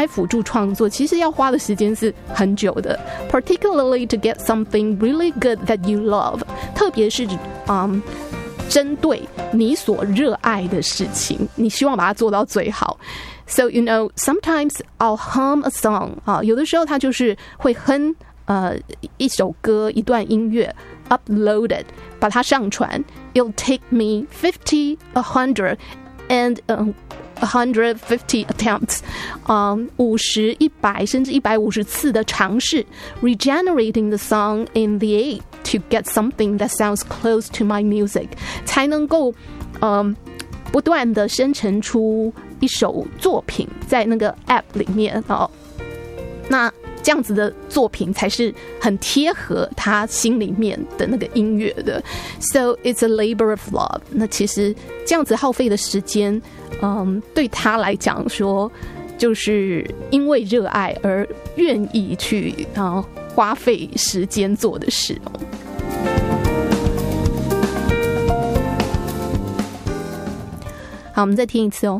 AI 辅助创作，其实要花的时间是很久的 ，particularly to get something really good that you love， 特别是针对你所热爱的事情，你希望把它做到最好。So you know, sometimes I'll hum a song 有的时候它就是会哼一首歌一段音乐 upload it 把它上传 It'll take me 50, 100 and 150 attempts 50, 100甚至150次的尝试 regenerating the song in the app to get something that sounds close to my music 才能够不断的生成出一首作品在那个 app 里面那这样子的作品才是很贴合他心里面的那个音乐的 So it's a labor of love 那其实这样子耗费的时间对他来讲说就是因为热爱而愿意去花费时间做的事好，我们再听一次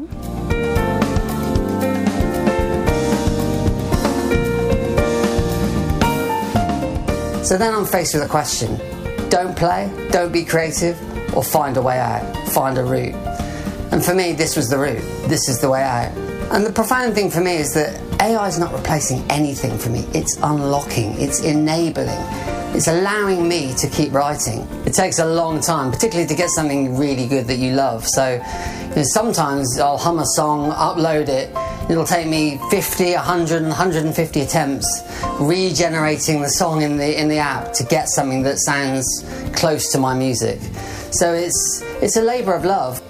So then I'm faced with a question. Don't play, don't be creative, or find a way out, find a route. And for me, this was the route. This is the way out. And the profound thing for me is that AI is not replacing anything for me. It's unlocking, it's enabling. It's allowing me to keep writing. It takes a long time, particularly to get something really good that you love. So sometimes I'll hum a song, upload it. It'll take me 50, 100, 150 attempts regenerating the song in the app to get something that sounds close to my music. So it's a labour of love.